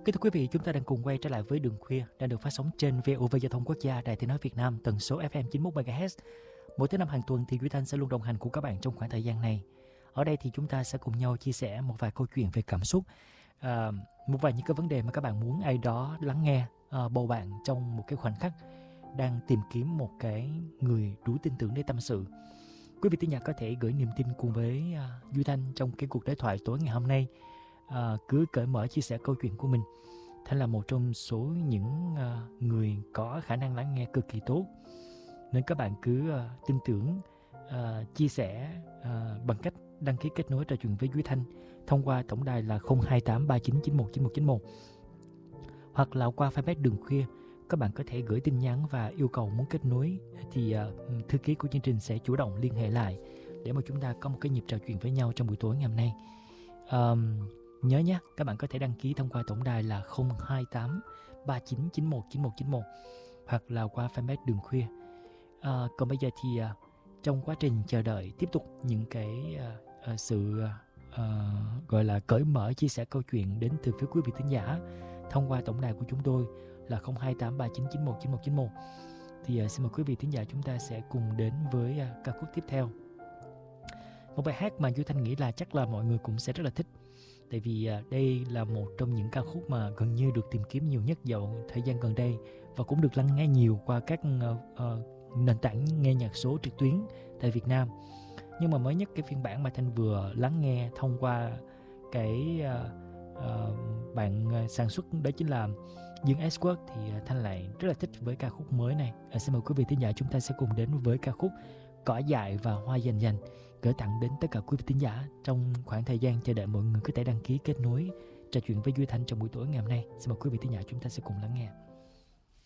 Kính thưa quý vị, chúng ta đang cùng quay trở lại với Đường Khuya đang được phát sóng trên VOV Giao thông Quốc gia, Đài Tiếng nói Việt Nam, tần số FM 91 MHz. Mỗi thứ năm hàng tuần thì Duy Thanh sẽ luôn đồng hành cùng các bạn trong khoảng thời gian này. Ở đây thì chúng ta sẽ cùng nhau chia sẻ một vài câu chuyện về cảm xúc, một vài những cái vấn đề mà các bạn muốn ai đó lắng nghe, bầu bạn trong một cái khoảnh khắc đang tìm kiếm một cái người đủ tin tưởng để tâm sự. Quý vị thính giả có thể gửi niềm tin cùng với Duy Thanh trong cái cuộc đối thoại tối ngày hôm nay. Cứ cởi mở chia sẻ câu chuyện của mình. Thanh là một trong số những người có khả năng lắng nghe cực kỳ tốt, nên các bạn cứ tin tưởng, chia sẻ bằng cách đăng ký kết nối trò chuyện với Duy Thanh thông qua tổng đài là 02839919191, hoặc là qua fanpage Đường Khuya. Các bạn có thể gửi tin nhắn và yêu cầu muốn kết nối, thì thư ký của chương trình sẽ chủ động liên hệ lại để mà chúng ta có một cái nhịp trò chuyện với nhau trong buổi tối ngày hôm nay. Nhớ nhé, các bạn có thể đăng ký thông qua tổng đài là 028 3991 9191 hoặc là qua fanpage Đường Khuya. Còn bây giờ thì trong quá trình chờ đợi tiếp tục những cái sự gọi là cởi mở chia sẻ câu chuyện đến từ phía quý vị thính giả thông qua tổng đài của chúng tôi là 028 3991 9191, thì xin mời quý vị thính giả chúng ta sẽ cùng đến với ca khúc tiếp theo. Một bài hát mà Duy Thanh nghĩ là chắc là mọi người cũng sẽ rất là thích, tại vì đây là một trong những ca khúc mà gần như được tìm kiếm nhiều nhất vào thời gian gần đây và cũng được lắng nghe nhiều qua các nền tảng nghe nhạc số trực tuyến tại Việt Nam. Nhưng mà mới nhất cái phiên bản mà Thanh vừa lắng nghe thông qua cái bạn sản xuất đó chính là Dương S-Work, thì Thanh lại rất là thích với ca khúc mới này. Xin mời quý vị thính giả chúng ta sẽ cùng đến với ca khúc Cỏ Dại và Hoa Dành Dành, gửi tặng đến tất cả quý vị thính giả trong khoảng thời gian chờ đợi mọi người có thể đăng ký kết nối trò chuyện với Duy Thanh trong buổi tối ngày hôm nay. Xin mời quý vị thính giả chúng ta sẽ cùng lắng nghe.